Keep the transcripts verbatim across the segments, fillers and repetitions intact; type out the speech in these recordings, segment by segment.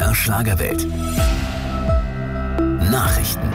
der Schlagerwelt. Nachrichten.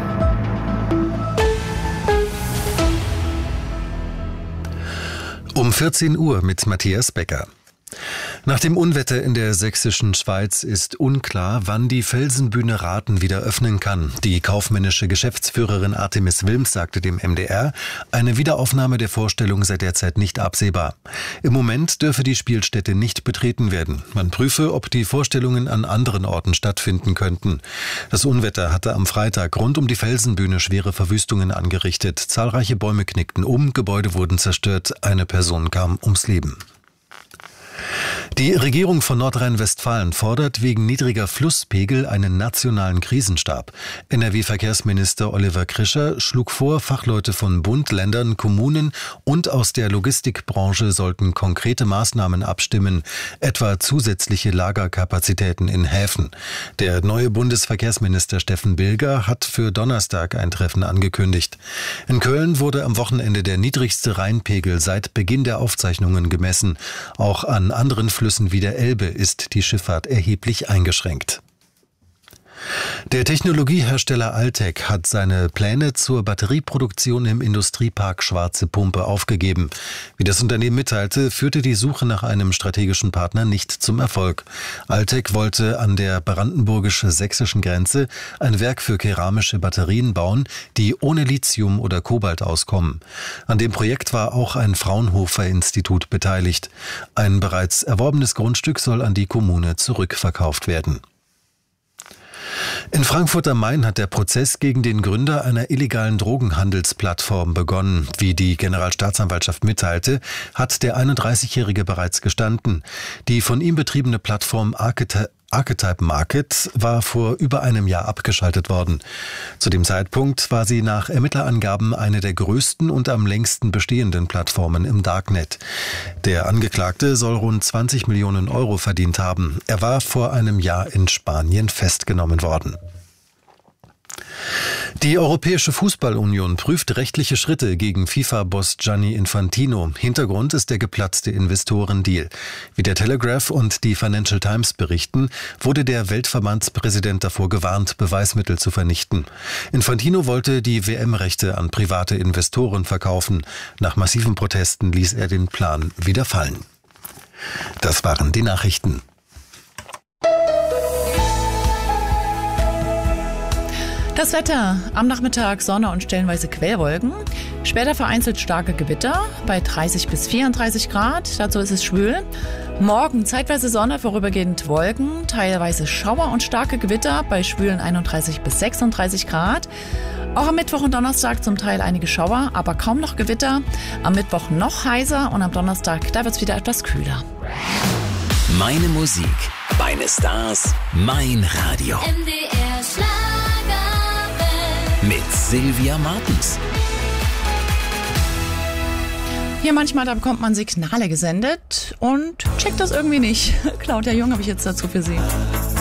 Um vierzehn Uhr mit Matthias Becker. Nach dem Unwetter in der sächsischen Schweiz ist unklar, wann die Felsenbühne Rathen wieder öffnen kann. Die kaufmännische Geschäftsführerin Artemis Wilms sagte dem M D R, eine Wiederaufnahme der Vorstellung sei derzeit nicht absehbar. Im Moment dürfe die Spielstätte nicht betreten werden. Man prüfe, ob die Vorstellungen an anderen Orten stattfinden könnten. Das Unwetter hatte am Freitag rund um die Felsenbühne schwere Verwüstungen angerichtet. Zahlreiche Bäume knickten um, Gebäude wurden zerstört, eine Person kam ums Leben. Die Regierung von Nordrhein-Westfalen fordert wegen niedriger Flusspegel einen nationalen Krisenstab. N R W-Verkehrsminister Oliver Krischer schlug vor, Fachleute von Bund, Ländern, Kommunen und aus der Logistikbranche sollten konkrete Maßnahmen abstimmen, etwa zusätzliche Lagerkapazitäten in Häfen. Der neue Bundesverkehrsminister Steffen Bilger hat für Donnerstag ein Treffen angekündigt. In Köln wurde am Wochenende der niedrigste Rheinpegel seit Beginn der Aufzeichnungen gemessen. Auch an anderen Flüssen wie der Elbe ist die Schifffahrt erheblich eingeschränkt. Der Technologiehersteller Altec hat seine Pläne zur Batterieproduktion im Industriepark Schwarze Pumpe aufgegeben. Wie das Unternehmen mitteilte, führte die Suche nach einem strategischen Partner nicht zum Erfolg. Altec wollte an der brandenburgisch-sächsischen Grenze ein Werk für keramische Batterien bauen, die ohne Lithium oder Kobalt auskommen. An dem Projekt war auch ein Fraunhofer-Institut beteiligt. Ein bereits erworbenes Grundstück soll an die Kommune zurückverkauft werden. In Frankfurt am Main hat der Prozess gegen den Gründer einer illegalen Drogenhandelsplattform begonnen. Wie die Generalstaatsanwaltschaft mitteilte, hat der einunddreißigjährige bereits gestanden. Die von ihm betriebene Plattform Archety- Archetype Market war vor über einem Jahr abgeschaltet worden. Zu dem Zeitpunkt war sie nach Ermittlerangaben eine der größten und am längsten bestehenden Plattformen im Darknet. Der Angeklagte soll rund zwanzig Millionen Euro verdient haben. Er war vor einem Jahr in Spanien festgenommen worden. Die Europäische Fußballunion prüft rechtliche Schritte gegen FIFA-Boss Gianni Infantino. Hintergrund ist der geplatzte Investorendeal. Wie der Telegraph und die Financial Times berichten, wurde der Weltverbandspräsident davor gewarnt, Beweismittel zu vernichten. Infantino wollte die W M-Rechte an private Investoren verkaufen. Nach massiven Protesten ließ er den Plan wieder fallen. Das waren die Nachrichten. Das Wetter. Am Nachmittag Sonne und stellenweise Quellwolken. Später vereinzelt starke Gewitter bei dreißig bis vierunddreißig Grad. Dazu ist es schwül. Morgen zeitweise Sonne, vorübergehend Wolken. Teilweise Schauer und starke Gewitter bei schwülen einunddreißig bis sechsunddreißig Grad. Auch am Mittwoch und Donnerstag zum Teil einige Schauer, aber kaum noch Gewitter. Am Mittwoch noch heißer und am Donnerstag, da wird es wieder etwas kühler. Meine Musik, meine Stars, mein Radio. M D R Schlagerwelt. Mit Sylvia Martens. Hier manchmal, da bekommt man Signale gesendet und checkt das irgendwie nicht. Claudia Jung habe ich jetzt dazu für Sie.